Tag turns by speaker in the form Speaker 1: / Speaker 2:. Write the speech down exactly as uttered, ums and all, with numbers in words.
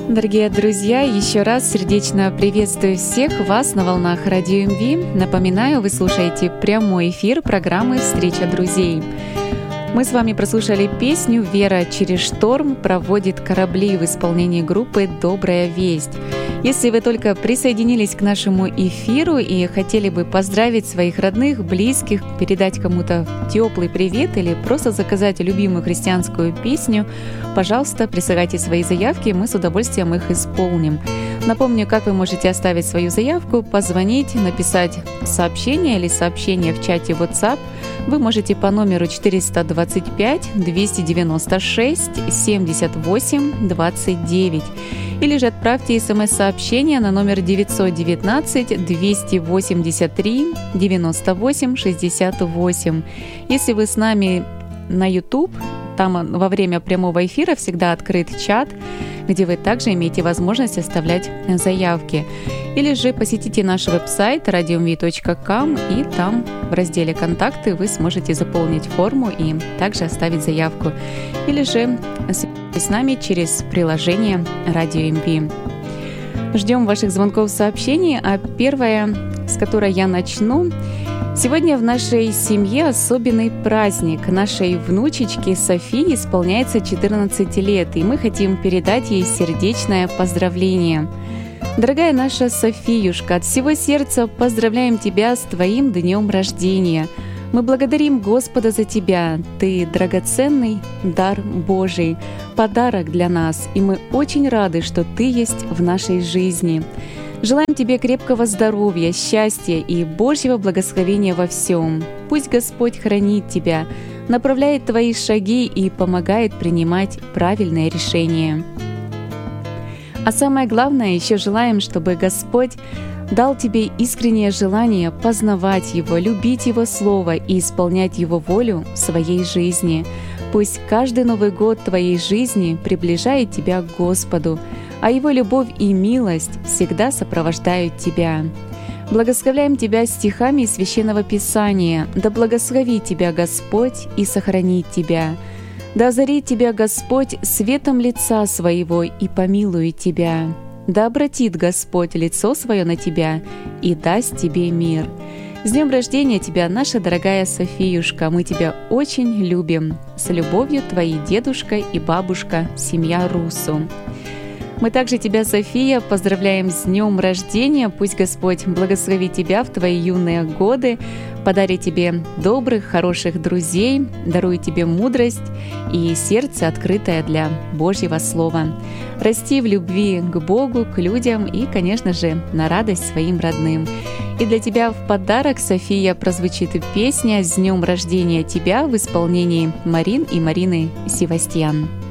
Speaker 1: Дорогие друзья, еще раз сердечно приветствую всех вас на волнах Радио эм ви. Напоминаю, вы слушаете прямой эфир программы «Встреча друзей». Мы с вами прослушали песню «Вера через шторм проводит корабли» в исполнении группы «Добрая весть». Если вы только присоединились к нашему эфиру и хотели бы поздравить своих родных, близких, передать кому-то теплый привет или просто заказать любимую христианскую песню, пожалуйста, присылайте свои заявки, мы с удовольствием их исполним. Напомню, как вы можете оставить свою заявку, позвонить, написать сообщение или сообщение в чате WhatsApp. Вы можете по номеру четыреста двадцать пять двести девяносто шесть семьдесят восемь двадцать девять. Или же отправьте смс-сообщение на номер девятьсот девятнадцать двести восемьдесят три девяносто восемь шестьдесят восемь. Если вы с нами на YouTube, там во время прямого эфира всегда открыт чат, где вы также имеете возможность оставлять заявки. Или же посетите наш веб-сайт радио эм ви точка ком, и там в разделе «Контакты» вы сможете заполнить форму и также оставить заявку. Или же свяжитесь с нами через приложение Радио эм ви. Ждем ваших звонков, сообщений, а первая, с которой я начну. Сегодня в нашей семье особенный праздник. Нашей внучечке Софии исполняется четырнадцать лет, и мы хотим передать ей сердечное поздравление. Дорогая наша Софиюшка, от всего сердца поздравляем тебя с твоим днем рождения. Мы благодарим Господа за тебя. Ты драгоценный дар Божий, подарок для нас, и мы очень рады, что ты есть в нашей жизни. Желаем тебе крепкого здоровья, счастья и Божьего благословения во всем. Пусть Господь хранит тебя, направляет твои шаги и помогает принимать правильные решения. А самое главное, еще желаем, чтобы Господь дал тебе искреннее желание познавать Его, любить Его Слово и исполнять Его волю в своей жизни. Пусть каждый Новый год твоей жизни приближает тебя к Господу, а Его любовь и милость всегда сопровождают тебя. Благословляем тебя стихами из Священного Писания. Да благословит тебя Господь и сохранит тебя. Да озарит тебя Господь светом лица своего и помилует тебя. Да обратит Господь лицо свое на тебя и даст тебе мир. С днем рождения тебя, наша дорогая Софиюшка! Мы тебя очень любим. С любовью, твои дедушка и бабушка, семья Русу. Мы также тебя, София, поздравляем с днем рождения. Пусть Господь благословит тебя в твои юные годы, подарит тебе добрых, хороших друзей, дарует тебе мудрость и сердце, открытое для Божьего Слова. Расти в любви к Богу, к людям и, конечно же, на радость своим родным. И для тебя в подарок, София, прозвучит песня «С днем рождения тебя» в исполнении Марин и Марины Севастьян.